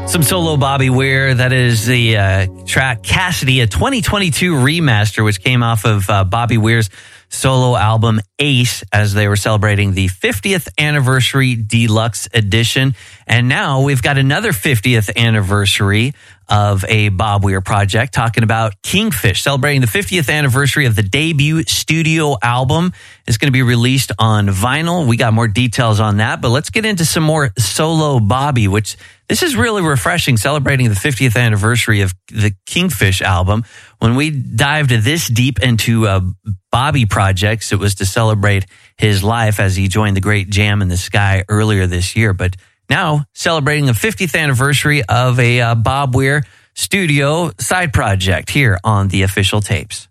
Some solo Bobby Weir. That is the track Cassidy, a 2022 remaster, which came off of Bobby Weir's solo album Ace, as they were celebrating the 50th anniversary deluxe edition. And now we've got another 50th anniversary of a Bob Weir project, talking about Kingfish, celebrating the 50th anniversary of the debut studio album. It's going to be released on vinyl. We got more details on that, but let's get into some more solo Bobby, which this is really refreshing, celebrating the 50th anniversary of the Kingfish album. When we dived this deep into Bobby projects, it was to celebrate his life as he joined the great Jam in the Sky earlier this year. But now celebrating the 50th anniversary of a Bob Weir studio side project here on the Official Tapes.